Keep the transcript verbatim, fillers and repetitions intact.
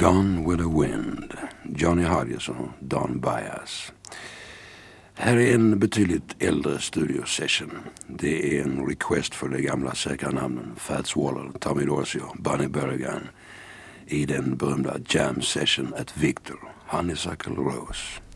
Gone with the Wind, Johnny Hodges och Don Byas. Här är en betydligt äldre studiosession. Det är en request för de gamla säkra namnen Fats Waller, Tommy Dorsey och Bunny Berrigan i den berömda Jam Session at Victor, Honeysuckle Rose.